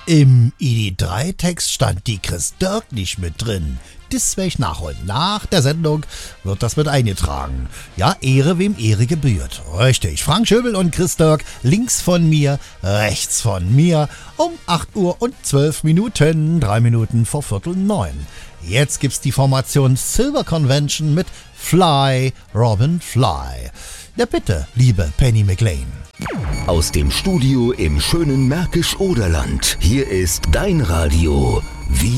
Im ID3-Text stand die Chris Dirk nicht mit drin. Das werde ich nachholen. Nach der Sendung wird das mit eingetragen. Ja, Ehre wem Ehre gebührt. Richtig. Frank Schöbel und Chris Dirk links von mir, rechts von mir um 8 Uhr und 12 Minuten, 3 Minuten vor 8:45. Jetzt gibt's die Formation Silver Convention mit Fly, Robin Fly. Ja bitte, liebe Penny McLean. Aus dem Studio im schönen Märkisch-Oderland. Hier ist dein Radio.